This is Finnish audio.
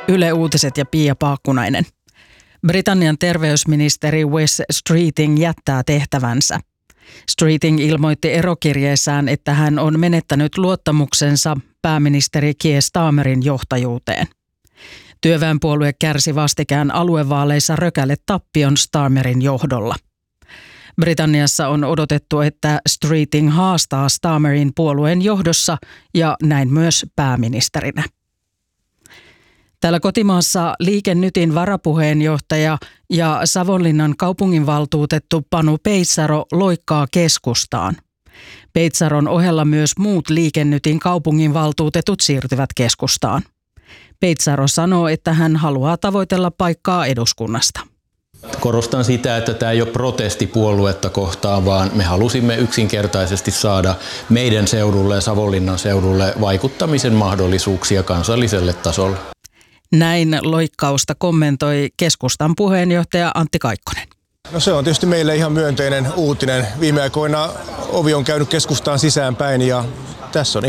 Yle Uutiset ja Pia Paakkunainen. Britannian terveysministeri Wes Streeting jättää tehtävänsä. Streeting ilmoitti erokirjeessään, että hän on menettänyt luottamuksensa pääministeri Keir Starmerin johtajuuteen. Työväenpuolue kärsi vastikään aluevaaleissa rökäletappion Starmerin johdolla. Britanniassa on odotettu, että Streeting haastaa Starmerin puolueen johdossa ja näin myös pääministerinä. Täällä kotimaassa Liike Nytin varapuheenjohtaja ja Savonlinnan kaupunginvaltuutettu Panu Peitsaro loikkaa keskustaan. Peitsaron ohella myös muut Liike Nytin kaupunginvaltuutetut siirtyvät keskustaan. Peitsaro sanoo, että hän haluaa tavoitella paikkaa eduskunnasta. Korostan sitä, että tämä ei ole protesti puoluetta kohtaan, vaan me halusimme yksinkertaisesti saada meidän seudulle ja Savonlinnan seudulle vaikuttamisen mahdollisuuksia kansalliselle tasolle. Näin loikkausta kommentoi keskustan puheenjohtaja Antti Kaikkonen. No se on tietysti meille ihan myönteinen uutinen. Viime aikoina ovi on käynyt keskustaan sisäänpäin ja tässä on